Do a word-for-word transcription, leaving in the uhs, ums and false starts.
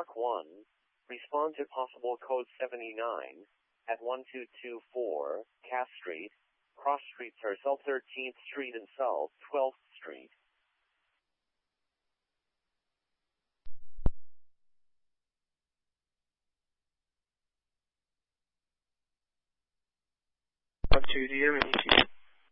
Block one, respond to possible code seventy-nine, at one two two four, Cass Street. Cross streets are South thirteenth Street and South twelfth Street. Block two, do you hear me?